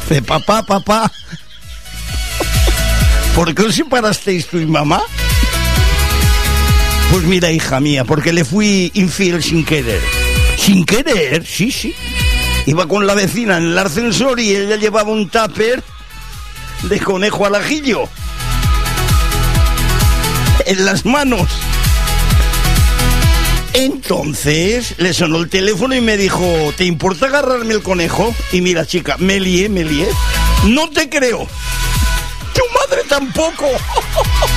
Dice, papá, ¿por qué os separasteis tú y mamá? Pues mira, hija mía, porque le fui infiel sin querer. ¿Sin querer? Sí. Iba con la vecina en el ascensor y ella llevaba un tupper de conejo al ajillo en las manos. Entonces le sonó el teléfono y me dijo, ¿te importa agarrarme el conejo? Y mira, chica, me lié. No te creo. Tu madre tampoco.